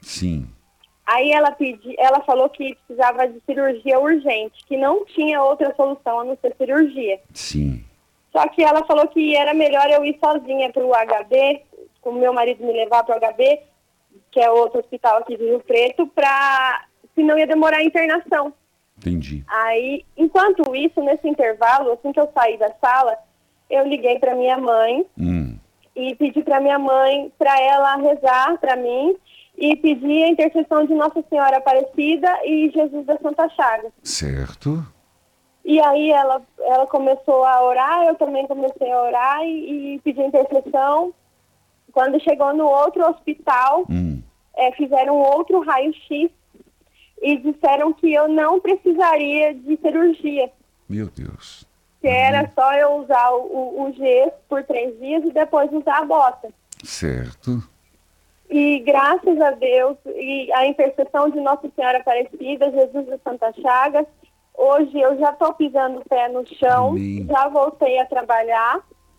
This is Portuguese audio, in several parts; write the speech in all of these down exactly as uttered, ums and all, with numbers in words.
Sim. Aí ela, pedi, ela falou que precisava de cirurgia urgente, que não tinha outra solução a não ser cirurgia. Sim. Só que ela falou que era melhor eu ir sozinha para o H B, com o meu marido me levar para o H B, que é outro hospital aqui de Rio Preto, para senão ia demorar a internação. Entendi. Aí, enquanto isso, nesse intervalo, assim que eu saí da sala, eu liguei para minha mãe Hum. e pedi para minha mãe para ela rezar para mim e pedir a intercessão de Nossa Senhora Aparecida e Jesus da Santa Chagas. Certo. E aí ela, ela começou a orar, eu também comecei a orar e, e pedi a intercessão. Quando chegou no outro hospital, Hum. é, fizeram outro raio-x e disseram que eu não precisaria de cirurgia. Meu Deus. Que era só eu usar o, o, o gesso por três dias e depois usar a bota. Certo. E graças a Deus, e a intercessão de Nossa Senhora Aparecida, Jesus da Santa Chagas, hoje eu já estou pisando o pé no chão, Amém. já voltei a trabalhar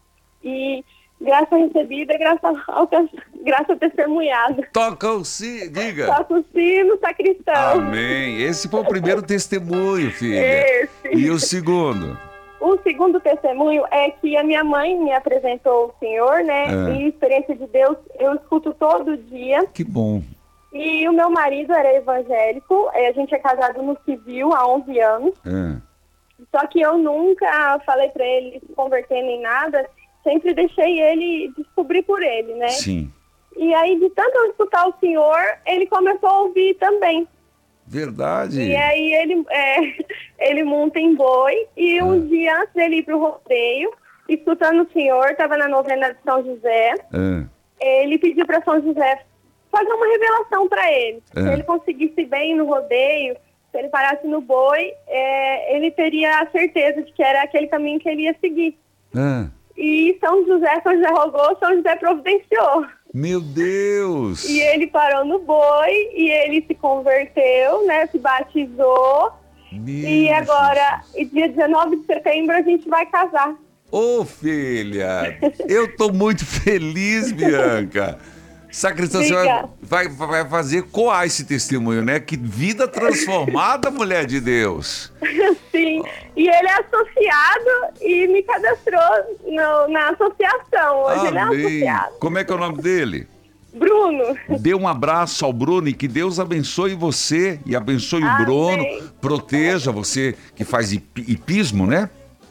e graça recebida, graça, alcan... graça testemunhada. Toca o sino, diga. Toca o sino, sacristão. Amém. Esse foi o primeiro testemunho, filha. Esse. E o segundo? O segundo testemunho é que a minha mãe me apresentou o Senhor, né? É. E experiência de Deus eu escuto todo dia. Que bom. E o meu marido era evangélico, a gente é casado no civil há onze anos. É. Só que eu nunca falei pra ele se converter nem nada, sempre deixei ele descobrir por ele, né? Sim. E aí, de tanto eu escutar o Senhor, ele começou a ouvir também. Verdade. E aí ele, é, ele monta em boi e um Ah. dia antes dele ir pro rodeio, escutando o Senhor, estava na novena de São José, É. ele pediu para São José fazer uma revelação para ele. É. Se ele conseguisse bem no rodeio, se ele parasse no boi, é, ele teria a certeza de que era aquele caminho que ele ia seguir. É. E São José, São José rogou, São José providenciou. Meu Deus. E ele parou no boi e ele se converteu, né? Se batizou. Meu E agora, Jesus. dia dezenove de setembro, a gente vai casar. Ô, filha, eu tô muito feliz, Bianca. Sacristão, você vai, vai, vai fazer coar esse testemunho, né? Que vida transformada, mulher de Deus. Sim, e ele é associado e me cadastrou no, na associação. Hoje ele é Amém. associado. Como é que é o nome dele? Bruno. Dê um abraço ao Bruno e que Deus abençoe você e abençoe o Amém. Bruno, proteja você que faz hip- hipismo, né?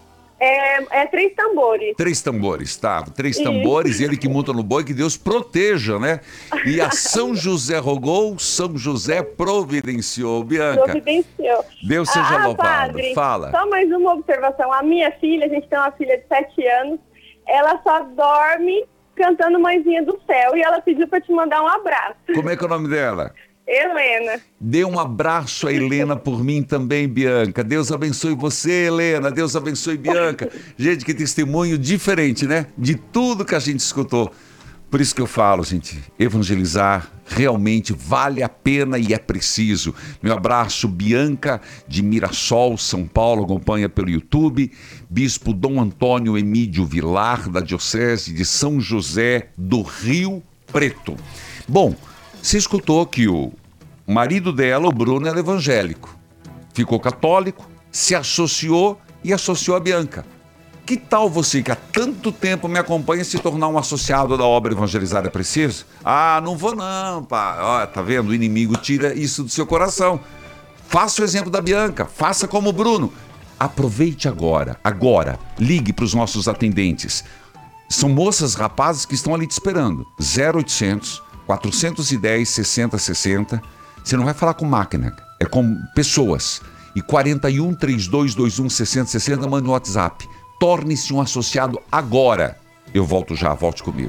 É, é três tambores. Três tambores, tá? Três Isso. tambores, ele que monta no boi, que Deus proteja, né? E a São José rogou, São José providenciou. Bianca, Providenciou. Deus seja ah, louvado. Padre, Fala. só mais uma observação. A minha filha, a gente tem uma filha de sete anos, ela só dorme cantando Mãezinha do Céu e ela pediu para te mandar um abraço. Como é que é o nome dela? Helena. Dê um abraço a Helena por mim também, Bianca. Deus abençoe você, Helena. Deus abençoe, Bianca. Gente, que testemunho diferente, né? De tudo que a gente escutou. Por isso que eu falo, gente, evangelizar realmente vale a pena e é preciso. Meu abraço, Bianca de Mirassol, São Paulo, acompanha pelo YouTube. Bispo Dom Antônio Emídio Vilar, da Diocese de São José do Rio Preto. Bom, você escutou que o marido dela, o Bruno, era evangélico. Ficou católico, se associou e associou a Bianca. Que tal você, que há tanto tempo me acompanha, se tornar um associado da obra Evangelizar é Preciso? Ah, não vou não, pá. Ó, tá vendo? O inimigo tira isso do seu coração. Faça o exemplo da Bianca, faça como o Bruno. Aproveite agora, agora, ligue para os nossos atendentes. São moças, rapazes que estão ali te esperando. zero oitocentos, quatrocentos e dez, sessenta sessenta. Você não vai falar com máquina, é com pessoas. E quarenta e um, trinta e dois, vinte e um, sessenta sessenta, manda no WhatsApp. Torne-se um associado agora. Eu volto já, volte comigo.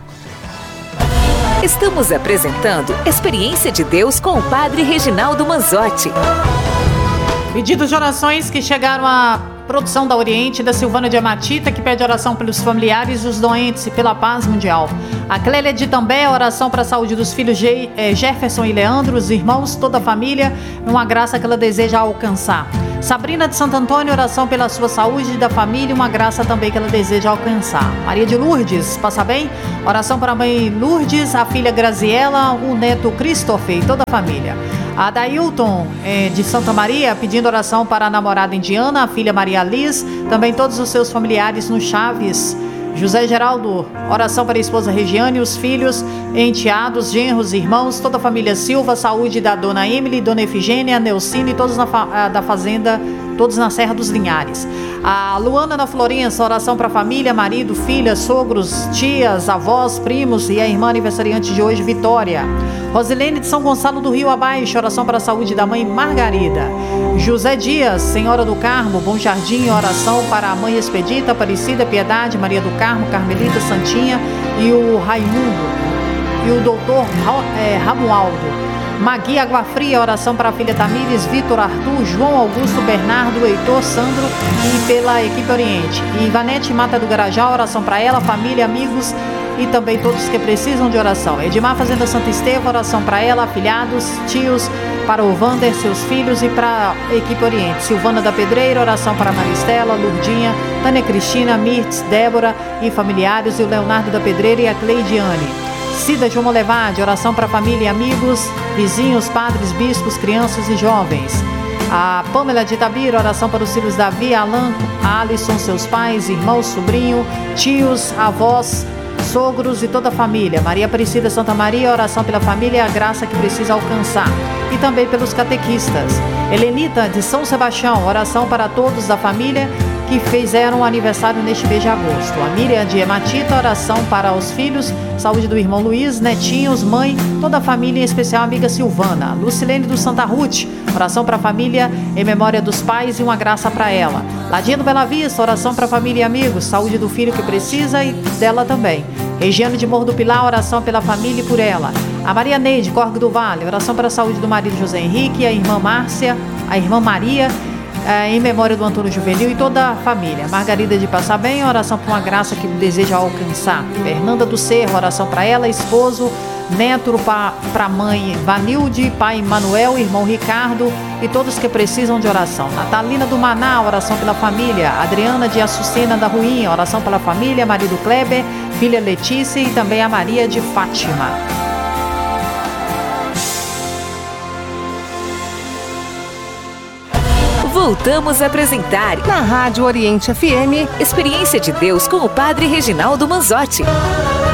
Estamos apresentando Experiência de Deus com o Padre Reginaldo Manzotti. Pedidos de orações que chegaram à produção da Oriente, da Silvana de Amatita, que pede oração pelos familiares e os doentes e pela paz mundial. A Clélia de També, oração para a saúde dos filhos Jefferson e Leandro, os irmãos, toda a família, uma graça que ela deseja alcançar. Sabrina de Santo Antônio, oração pela sua saúde e da família, uma graça também que ela deseja alcançar. Maria de Lourdes, passa bem? Oração para a mãe Lourdes, a filha Graziela, o neto Christopher e toda a família. A Dailton é, de Santa Maria, pedindo oração para a namorada indiana, a filha Maria Liz, também todos os seus familiares no Chaves. José Geraldo, oração para a esposa Regiane, os filhos, enteados, genros, irmãos, toda a família Silva, saúde da dona Emily, dona Efigênia, Neucine, todos na fa- da fazenda, todos na Serra dos Linhares. A Luana na Florença, oração para a família, marido, filha, sogros, tias, avós, primos e a irmã aniversariante de hoje, Vitória. Rosilene de São Gonçalo do Rio Abaixo, oração para a saúde da mãe Margarida. José Dias, Senhora do Carmo, Bom Jardim, oração para a mãe Expedita, Aparecida, Piedade, Maria do Carmo, Carmelita, Santinha e o Raimundo. E o doutor Ra- é, Ramualdo. Magui Água Fria, oração para a filha Tamires, Vitor, Arthur, João Augusto, Bernardo, Heitor, Sandro e pela equipe Oriente. E Ivanete Mata do Garajá, oração para ela, família, amigos e também todos que precisam de oração. Edmar Fazenda Santa Esteva, oração para ela, afilhados, tios, para o Vander, seus filhos e para a equipe Oriente. Silvana da Pedreira, oração para Maristela, Lurdinha, Tânia Cristina, Mirtz, Débora e familiares, e o Leonardo da Pedreira e a Cleidiane. Cida João Levade, oração para a família e amigos, vizinhos, padres, bispos, crianças e jovens. A Pâmela de Itabira, oração para os filhos Davi, Alan, Alisson, seus pais, irmãos, sobrinho, tios, avós, sogros e toda a família. Maria Aparecida Santa Maria, oração pela família e a graça que precisa alcançar. E também pelos catequistas. Helenita de São Sebastião, oração para todos da família que fizeram aniversário neste mês de agosto. A Miriam de Hematita, oração para os filhos, saúde do irmão Luiz, netinhos, mãe, toda a família, em especial a amiga Silvana. Lucilene do Santa Ruth, oração para a família em memória dos pais e uma graça para ela. Ladinha do Bela Vista, oração para a família e amigos, saúde do filho que precisa e dela também. Regiane de Morro do Pilar, oração pela família e por ela. A Maria Neide, Córrego do Vale, oração para a saúde do marido José Henrique, a irmã Márcia, a irmã Maria, em memória do Antônio Juvenil e toda a família. Margarida de Passar Bem, oração por uma graça que deseja alcançar. Fernanda do Cerro, oração para ela, esposo, neto para a mãe Vanilde, pai Manuel, irmão Ricardo e todos que precisam de oração. Natalina do Maná, oração pela família. Adriana de Açucena da Ruinha, oração pela família, marido Kleber, filha Letícia e também a Maria de Fátima. Voltamos a apresentar na Rádio Oriente F M Experiência de Deus com o Padre Reginaldo Manzotti.